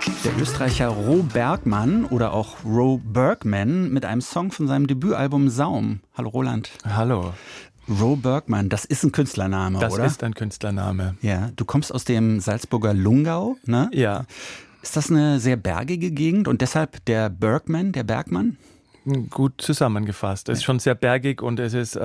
Der Österreicher Ro Bergmann oder auch Ro Bergman mit einem Song von seinem Debütalbum Saum. Hallo Roland. Hallo. Ro Bergmann, das ist ein Künstlername, oder? Das ist ein Künstlername. Ja, du kommst aus dem Salzburger Lungau, ne? Ja. Ist das eine sehr bergige Gegend und deshalb der Bergmann, der Bergmann? Gut zusammengefasst. Es ist schon sehr bergig und es ist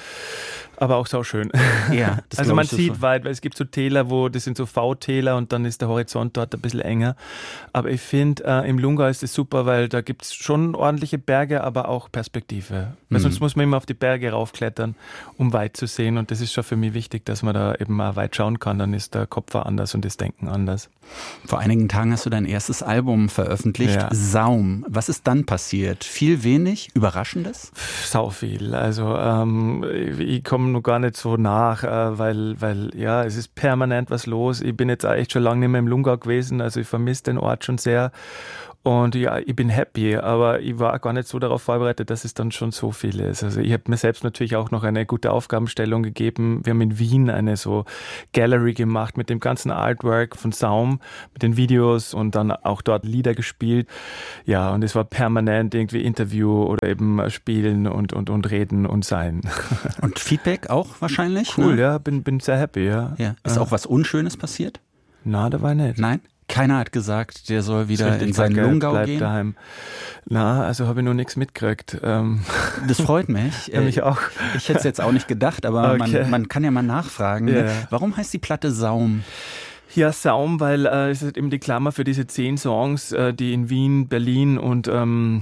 aber auch sauschön. Ja, das also man ich sieht weit, weil es gibt so Täler, das sind so V-Täler und dann ist der Horizont dort ein bisschen enger. Aber ich finde, im Lungau ist es super, weil da gibt es schon ordentliche Berge, aber auch Perspektive. Weil sonst muss man immer auf die Berge raufklettern, um weit zu sehen. Und das ist schon für mich wichtig, dass man da eben mal weit schauen kann. Dann ist der Kopf anders und das Denken anders. Vor einigen Tagen hast du dein erstes Album veröffentlicht, ja. Saum. Was ist dann passiert? Viel, wenig, Überraschendes? Sau viel. Also ich komme noch gar nicht so nach, weil ja, es ist permanent was los. Ich bin jetzt auch echt schon lange nicht mehr im Lungau gewesen, also ich vermisse den Ort schon sehr. Und ja, ich bin happy, aber ich war gar nicht so darauf vorbereitet, dass es dann schon so viel ist. Also ich habe mir selbst natürlich auch noch eine gute Aufgabenstellung gegeben. Wir haben in Wien eine so Gallery gemacht mit dem ganzen Artwork von Saum, mit den Videos und dann auch dort Lieder gespielt. Ja, und es war permanent irgendwie Interview oder eben spielen und reden und sein. Und Feedback auch wahrscheinlich? Cool, ne? Ja, bin sehr happy, ja. Ist auch was Unschönes passiert? Na, da war nicht. Nein? Keiner hat gesagt, der soll wieder in seinen Lungau gehen? Daheim. Na, also habe ich noch nichts mitgekriegt. Das freut mich. Ja, mich auch. Ich hätte es jetzt auch nicht gedacht, aber okay. man kann ja mal nachfragen. Ja. Warum heißt die Platte Saum? Ja, Saum, weil es ist eben die Klammer für diese 10 Songs, die in Wien, Berlin und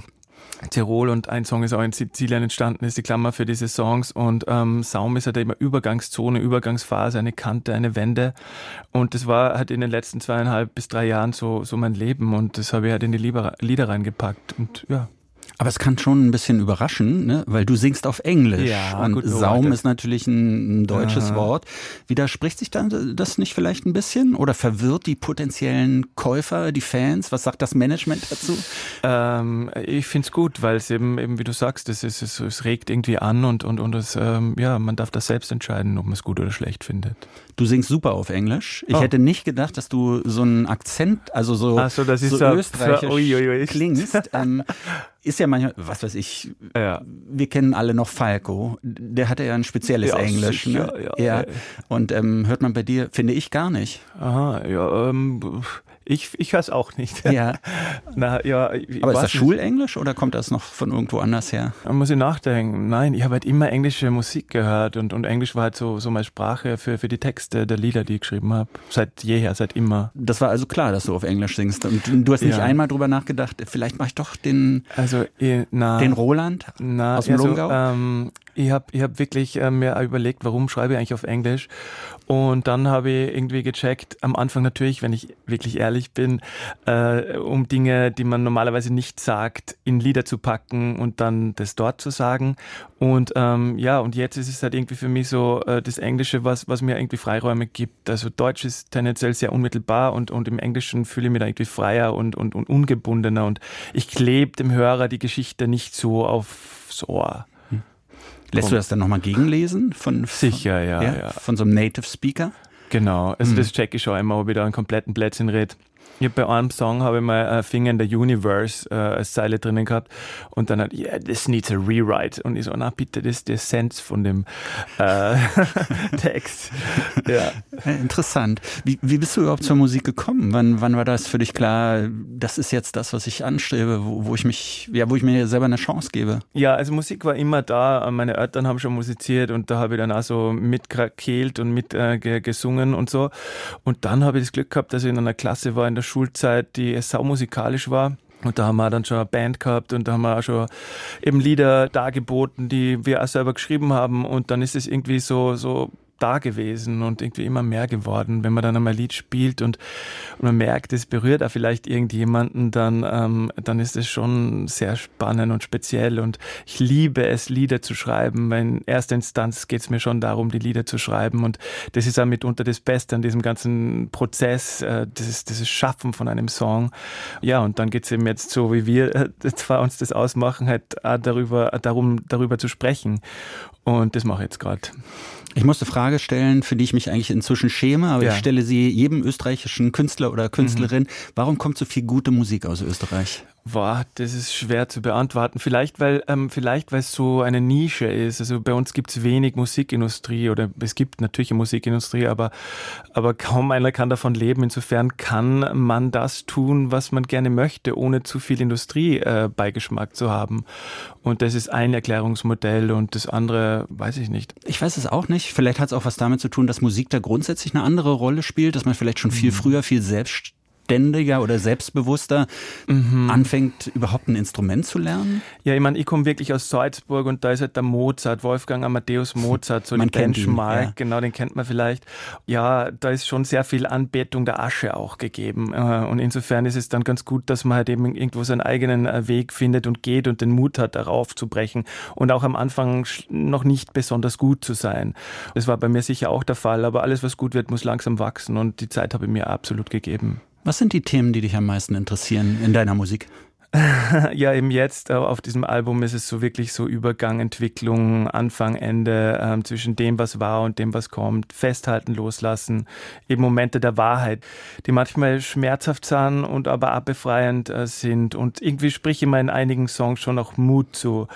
Tirol und ein Song ist auch in Sizilien entstanden, ist die Klammer für diese Songs und Saum ist halt immer Übergangszone, Übergangsphase, eine Kante, eine Wende und das war halt in den letzten 2,5 bis 3 Jahren so mein Leben und das habe ich halt in die Lieder reingepackt und ja. Aber es kann schon ein bisschen überraschen, ne? Weil du singst auf Englisch und gut, Saum ist natürlich ein deutsches Wort. Widerspricht sich dann das nicht vielleicht ein bisschen oder verwirrt die potenziellen Käufer, die Fans? Was sagt das Management dazu? Ich find's gut, weil es eben wie du sagst, es regt irgendwie an und es, man darf das selbst entscheiden, ob man es gut oder schlecht findet. Du singst super auf Englisch. Ich hätte nicht gedacht, dass du so einen Akzent, also so österreichisch klingst. Ist ja manchmal, was weiß ich, wir kennen alle noch Falco, der hatte ja ein spezielles Englisch. Sicher, ne? Ja. Und hört man bei dir, finde ich, gar nicht. Aha, ja, ich höre es auch nicht. Ja. Na, ja, aber ist das Schulenglisch oder kommt das noch von irgendwo anders her? Da muss ich nachdenken. Nein, ich habe halt immer englische Musik gehört und Englisch war halt so meine Sprache für die Texte der Lieder, die ich geschrieben habe. Seit jeher, seit immer. Das war also klar, dass du auf Englisch singst. Und du hast nicht einmal drüber nachgedacht, vielleicht mache ich doch den Roland aus dem Lungau? Ich hab wirklich mir überlegt, warum schreibe ich eigentlich auf Englisch. Und dann habe ich irgendwie gecheckt, am Anfang natürlich, wenn ich wirklich ehrlich bin, um Dinge, die man normalerweise nicht sagt, in Lieder zu packen und dann das dort zu sagen. Und und jetzt ist es halt irgendwie für mich so das Englische, was mir irgendwie Freiräume gibt. Also Deutsch ist tendenziell sehr unmittelbar und im Englischen fühle ich mich da irgendwie freier und ungebundener. Und ich klebe dem Hörer die Geschichte nicht so aufs Ohr. Lässt du das dann nochmal gegenlesen? Sicher, ja. Von so einem Native Speaker? Genau, also das check ich schon einmal, ob ich da einen kompletten Blödsinn rede. Bei einem Song habe ich mal Finger in the Universe als Zeile drinnen gehabt und dann this needs a rewrite. Und ich so, na bitte, das ist die Essenz von dem Text. Ja. Interessant. Wie bist du überhaupt zur Musik gekommen? Wann war das für dich klar, das ist jetzt das, was ich anstrebe, wo ich mir selber eine Chance gebe? Ja, also Musik war immer da. Meine Eltern haben schon musiziert und da habe ich dann auch so mitgekehlt und gesungen und so. Und dann habe ich das Glück gehabt, dass ich in einer Klasse war in der Schulzeit, die saumusikalisch war. Und da haben wir dann schon eine Band gehabt und da haben wir auch schon eben Lieder dargeboten, die wir auch selber geschrieben haben. Und dann ist es irgendwie so da gewesen und irgendwie immer mehr geworden. Wenn man dann einmal ein Lied spielt und man merkt, es berührt auch vielleicht irgendjemanden, dann ist es schon sehr spannend und speziell. Und ich liebe es, Lieder zu schreiben. In erster Instanz geht es mir schon darum, die Lieder zu schreiben. Und das ist auch mitunter das Beste an diesem ganzen Prozess, das Schaffen von einem Song. Ja, und dann geht es eben jetzt so, wie wir zwar uns das ausmachen, halt auch darüber zu sprechen. Und das mache ich jetzt gerade. Ich musste eine Frage stellen, für die ich mich eigentlich inzwischen schäme, aber ich stelle sie jedem österreichischen Künstler oder Künstlerin. Warum kommt so viel gute Musik aus Österreich? Boah, das ist schwer zu beantworten. Vielleicht, weil es so eine Nische ist. Also bei uns gibt es wenig Musikindustrie oder es gibt natürlich eine Musikindustrie, aber kaum einer kann davon leben. Insofern kann man das tun, was man gerne möchte, ohne zu viel Industriebeigeschmack zu haben. Und das ist ein Erklärungsmodell und das andere weiß ich nicht. Ich weiß es auch nicht. Vielleicht hat es auch was damit zu tun, dass Musik da grundsätzlich eine andere Rolle spielt, dass man vielleicht schon viel früher, viel selbstständiger oder selbstbewusster anfängt, überhaupt ein Instrument zu lernen? Ja, ich meine, ich komme wirklich aus Salzburg und da ist halt der Mozart, Wolfgang Amadeus Mozart, so den Benchmark, genau, den kennt man vielleicht. Ja, da ist schon sehr viel Anbetung der Asche auch gegeben und insofern ist es dann ganz gut, dass man halt eben irgendwo seinen eigenen Weg findet und geht und den Mut hat, darauf zu brechen und auch am Anfang noch nicht besonders gut zu sein. Das war bei mir sicher auch der Fall, aber alles, was gut wird, muss langsam wachsen und die Zeit habe ich mir absolut gegeben. Was sind die Themen, die dich am meisten interessieren in deiner Musik? Ja, eben jetzt auf diesem Album ist es so wirklich so Übergang, Entwicklung, Anfang, Ende, zwischen dem, was war und dem, was kommt. Festhalten, loslassen, eben Momente der Wahrheit, die manchmal schmerzhaft sind und aber auch befreiend sind. Und irgendwie sprich ich mir in einigen Songs schon auch Mut zu.